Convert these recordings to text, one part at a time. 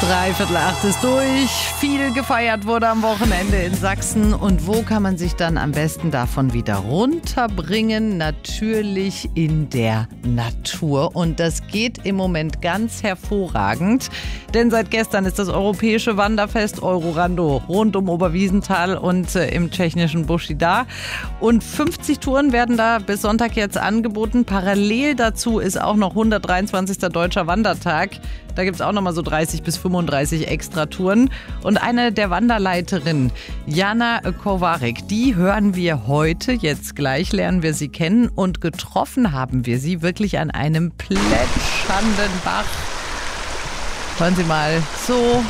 7:45 ist durch. Viel gefeiert wurde am Wochenende in Sachsen. Und wo kann man sich dann am besten davon wieder runterbringen? Natürlich in der Natur. Und das geht im Moment ganz hervorragend. Denn seit gestern ist das europäische Wanderfest Eurorando rund um Oberwiesenthal und im tschechischen Buschida. Und 50 Touren werden da bis Sonntag jetzt angeboten. Parallel dazu ist auch noch 123. Deutscher Wandertag. Da gibt es auch nochmal so 30 bis 35 Extratouren. Und eine der Wanderleiterinnen, Jana Kovarik, die hören wir heute. Jetzt gleich lernen wir sie kennen. Und getroffen haben wir sie wirklich an einem plätschernden Bach. Hören Sie mal, so.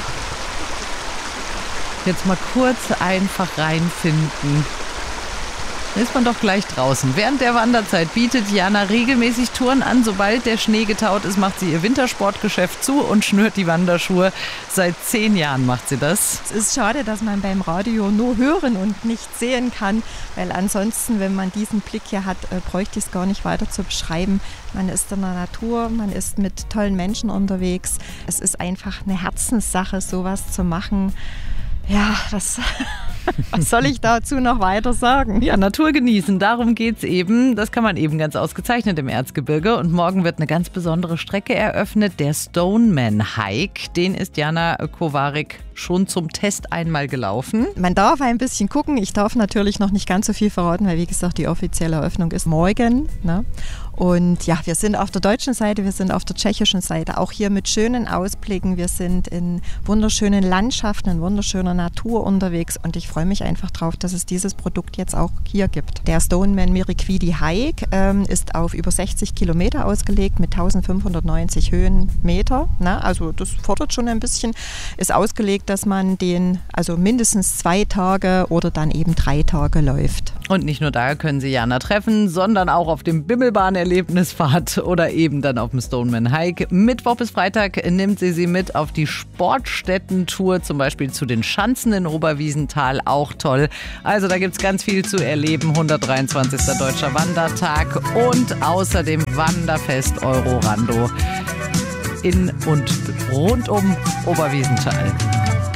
Jetzt mal kurz einfach reinfinden. Da ist man doch gleich draußen. Während der Wanderzeit bietet Jana regelmäßig Touren an. Sobald der Schnee getaut ist, macht sie ihr Wintersportgeschäft zu und schnürt die Wanderschuhe. Seit 10 Jahren macht sie das. Es ist schade, dass man beim Radio nur hören und nicht sehen kann, weil ansonsten, wenn man diesen Blick hier hat, bräuchte ich es gar nicht weiter zu beschreiben. Man ist in der Natur, man ist mit tollen Menschen unterwegs. Es ist einfach eine Herzenssache, sowas zu machen. Ja, was soll ich dazu noch weiter sagen? Ja, Natur genießen, darum geht's eben. Das kann man eben ganz ausgezeichnet im Erzgebirge. Und morgen wird eine ganz besondere Strecke eröffnet, der Stoneman Hike. Den ist Jana Kovarik schon zum Test einmal gelaufen. Man darf ein bisschen gucken. Ich darf natürlich noch nicht ganz so viel verraten, weil wie gesagt, die offizielle Eröffnung ist morgen. Ne? Und ja, wir sind auf der deutschen Seite, wir sind auf der tschechischen Seite, auch hier mit schönen Ausblicken. Wir sind in wunderschönen Landschaften, in wunderschöner Natur unterwegs und ich freue mich einfach drauf, dass es dieses Produkt jetzt auch hier gibt. Der Stoneman Miriquidi Hike ist auf über 60 Kilometer ausgelegt mit 1590 Höhenmeter. Ne? Also das fordert schon ein bisschen. Ist ausgelegt, dass man den also mindestens 2 Tage oder dann eben 3 Tage läuft. Und nicht nur da können Sie Jana treffen, sondern auch auf dem Bimmelbahn-Erlebnisfahrt oder eben dann auf dem Stoneman Hike. Mittwoch bis Freitag nimmt sie mit auf die Sportstätten-Tour, zum Beispiel zu den Schanzen in Oberwiesenthal, auch toll. Also da gibt es ganz viel zu erleben. 123. Deutscher Wandertag und außerdem Wanderfest Eurorando in und rund um Oberwiesenthal.